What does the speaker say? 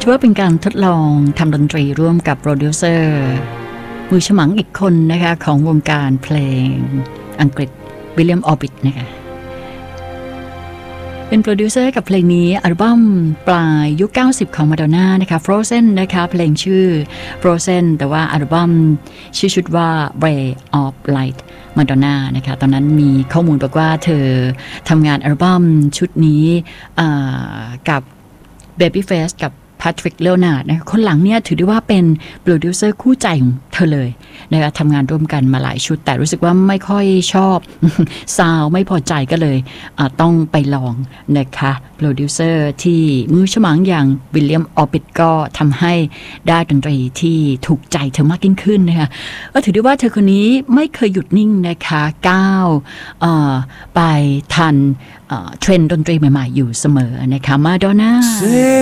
อว่าเป็นการทดลองทำดนตรีร่วมกับโปรดิวเซอร์มือฉมังอีกคนนะคะของวงการเพลงอังกฤษวิลเลียมออร์บิทนะคะเป็นโปรดิวเซอร์กับเพลงนี้อัลบั้มปลายยุค 90 ของมาดอนน่านะคะ Frozen นะคะเพลงชื่อ Frozen แต่ว่าอัลบั้มชื่อชุดว่า Ray of Light มาดอนน่านะคะตอนนั้นมีข้อมูลบอกว่าเธอทำงานอัลบั้มชุดนี้กับ Babyface กับแพทริก เลโอนาร์ดนะคะคนหลังเนี่ยถือได้ว่าเป็นโปรดิวเซอร์คู่ใจของเธอเลยนะคะทำงานร่วมกันมาหลายชุดแต่รู้สึกว่าไม่ค่อยชอบซาวไม่พอใจก็เลยต้องไปลองนะคะโปรดิวเซอร์ที่มือฉมังอย่างวิลเลียมออร์บิทก็ทำให้ได้ดนตรีที่ถูกใจเธอมากยิ่งขึ้นนะคะก็ถือได้ว่าเธอคนนี้ไม่เคยหยุดนิ่งนะคะก้าวไปทันเทรนด์ดนตรีใหม่ๆอยู่เสมอนะคะมาดอนน่า